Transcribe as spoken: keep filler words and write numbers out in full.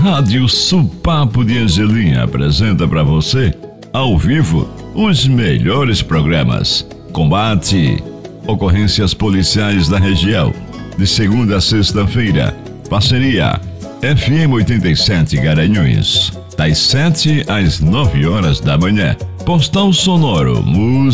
Rádio Supapo de Angelim apresenta para você, ao vivo, os melhores programas. Combate, ocorrências policiais da região, de segunda a sexta-feira. Parceria F M oitenta e sete Garanhuns, das sete às nove horas da manhã. Postal sonoro, música.